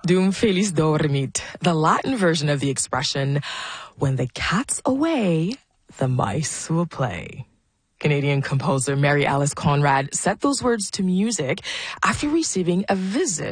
Dum feliz dormit, the Latin version of the expression, when the cat's away, the mice will play. Canadian composer Mary Alice Conrad set those words to music after receiving a visit